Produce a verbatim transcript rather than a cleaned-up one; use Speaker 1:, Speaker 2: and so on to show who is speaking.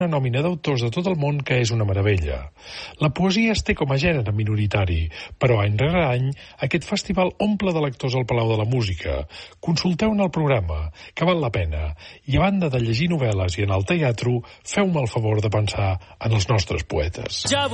Speaker 1: una nòmina d'autors de tot el món que és una meravella. La poesia es té com a gènere minoritari, però any rere any aquest festival omple de lectors al Palau de la Música. Consulteu-ne el programa, que val la pena, i a banda de llegir novel·les i en el teatre, feu-me el favor de pensar en els nostres poetes.